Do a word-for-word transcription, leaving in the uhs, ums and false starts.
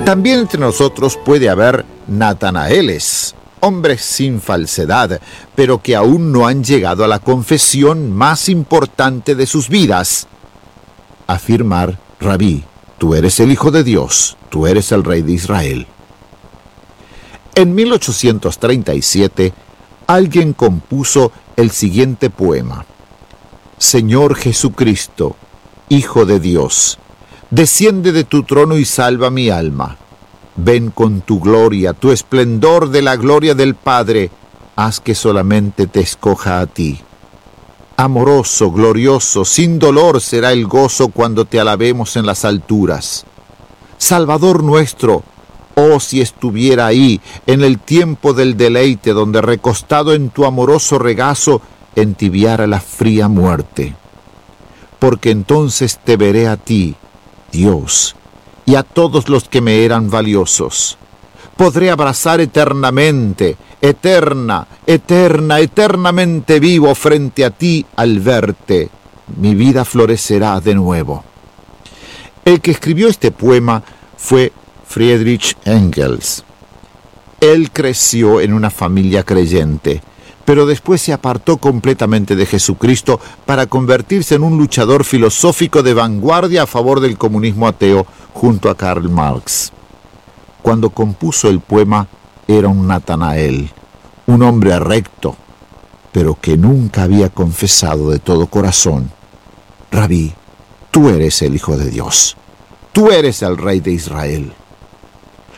También entre nosotros puede haber Natanaeles, hombres sin falsedad, pero que aún no han llegado a la confesión más importante de sus vidas: afirmar: Rabí, tú eres el Hijo de Dios, tú eres el Rey de Israel. En mil ochocientos treinta y siete, alguien compuso el siguiente poema: Señor Jesucristo, Hijo de Dios, desciende de tu trono y salva mi alma. Ven con tu gloria, tu esplendor de la gloria del Padre, haz que solamente te escoja a ti. Amoroso, glorioso, sin dolor será el gozo cuando te alabemos en las alturas. Salvador nuestro, oh si estuviera ahí, en el tiempo del deleite, donde recostado en tu amoroso regazo, entibiara la fría muerte. Porque entonces te veré a ti, Dios, y a todos los que me eran valiosos. Podré abrazar eternamente, eterna, eterna, eternamente vivo frente a ti al verte. Mi vida florecerá de nuevo. El que escribió este poema fue Friedrich Engels. Él creció en una familia creyente, pero después se apartó completamente de Jesucristo para convertirse en un luchador filosófico de vanguardia a favor del comunismo ateo junto a Karl Marx. Cuando compuso el poema era un Natanael, un hombre recto, pero que nunca había confesado de todo corazón: Rabí, tú eres el Hijo de Dios, tú eres el Rey de Israel.